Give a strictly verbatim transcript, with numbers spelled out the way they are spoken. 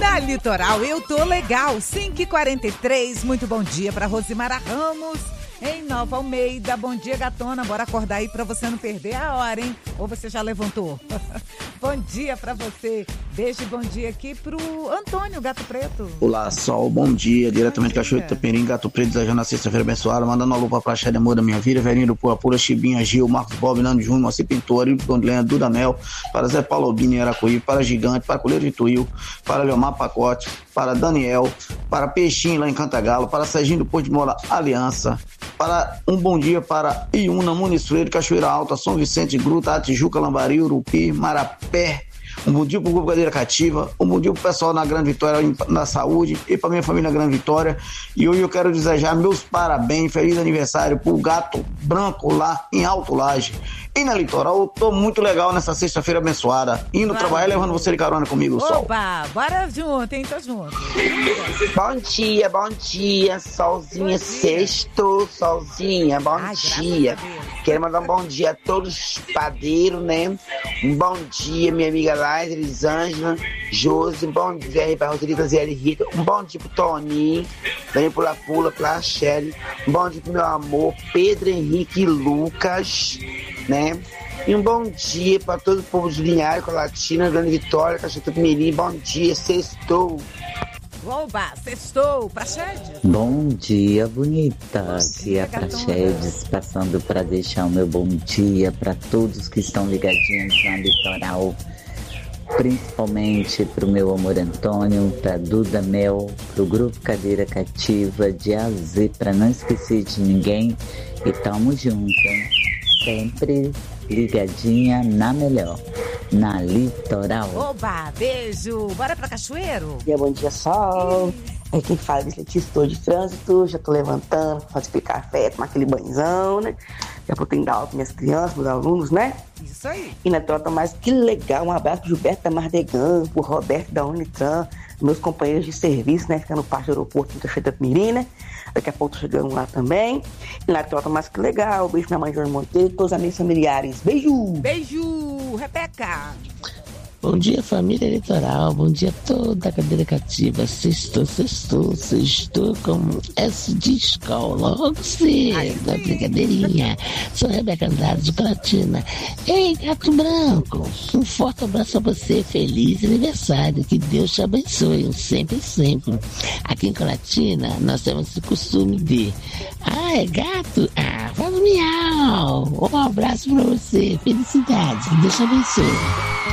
Na Litoral eu tô legal, cinco e quarenta e três, muito bom dia para Rosimara Ramos, em Nova Almeida. Bom dia, gatona, bora acordar aí pra você não perder a hora, hein? Ou você já levantou? Bom dia pra você. Beijo e bom dia aqui pro Antônio, Gato Preto. Olá, Sol, bom dia, diretamente de Cachoeira de Itaperim, Gato Preto, desejando a sexta-feira abençoada, mandando uma luva pra Praia de Amor da minha vida, Velhinho do Pura Pura, Chibinha, Gil, Marcos Bob, Nando Júnior, Moacir Pintor, Arildo Gondelena, Duda Mel, para Zé Paulo Albini, Aracuí, para Gigante, para Coleiro de Tuil, para Leomar Pacote, para Daniel, para Peixinho lá em Cantagalo, para Serginho do Porto de Moura, Aliança, para um bom dia para Iuna, Muniz Freire, Cachoeira Alta, São Vicente, Gruta, Atijuca, Lambari, Urupi, Marapé. Um bom dia pro Grupo Cadeira Cativa, um bom dia pro pessoal na Grande Vitória, na saúde, e pra minha família na Grande Vitória. E hoje eu quero desejar meus parabéns, feliz aniversário pro Gato Branco lá em Alto Laje. E na Litoral, eu tô muito legal nessa sexta-feira abençoada, indo Valeu. trabalhar, levando você de carona comigo, Sol. Opa, bora junto, hein? Tô junto. Bom dia, bom dia, Solzinha, sexto, Solzinha, bom Ai, dia. Quero mandar um bom dia a todos os padeiros, né? Um bom dia, minha amiga Laís, Elisângela, Josi, um bom dia para Rodrigo Zé e Rita, um bom dia pro Toninho, Dani Pula Pula, pra Shelly, um bom dia pro meu amor, Pedro Henrique e Lucas, né? E um bom dia para todo o povo de Linhares, Colatina, Grande Vitória, Cachoeira do Mirim, bom dia, sextou. Oba, sextou, Praxedes. Bom dia, bonita. Aqui é a Praxedes, passando para deixar o meu bom dia para todos que estão ligadinhos na Litoral, principalmente para o meu amor Antônio, para Duda Mel, para o Grupo Cadeira Cativa, de A a Z, para não esquecer de ninguém. E tamo junto, hein? Sempre ligadinha na melhor, na Litoral. Oba, beijo. Bora pra Cachoeiro? Bom dia, bom dia, Sol. Aí quem fala é Letícia, estou de trânsito, já tô levantando, fazer aquele café, tomar aquele banhozão, né? Já vou ter que dar aula para minhas crianças, meus alunos, né? Isso aí. E na Tota mais, que legal, um abraço pro Gilberto da Mardegan, pro Roberto da Unitran, meus companheiros de serviço, né? Ficando no parque do aeroporto, em Cachoeira da Mirim, né? Daqui a pouco tô chegando lá também. E na Tota mais, que legal, beijo pra minha mãe Jorge Monteiro, todos os amigos familiares. Beijo! Beijo, Rebeca! Bom dia, família Litoral, bom dia toda a cadeira cativa, sextou, sextou, sextou com S de escola, logo cedo, a brincadeirinha. Sou Rebeca Andrade de Colatina. Ei, Gato Branco, um forte abraço a você, feliz aniversário, que Deus te abençoe, sempre, sempre. Aqui em Colatina, nós temos esse costume de, ah, é gato? Ah, faz miau. Um abraço pra você, felicidades, que Deus te abençoe.